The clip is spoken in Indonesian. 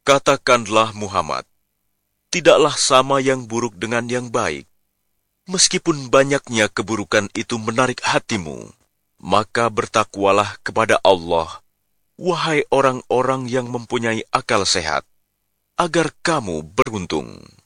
Katakanlah Muhammad, tidaklah sama yang buruk dengan yang baik. Meskipun banyaknya keburukan itu menarik hatimu, maka bertakwalah kepada Allah, wahai orang-orang yang mempunyai akal sehat, agar kamu beruntung.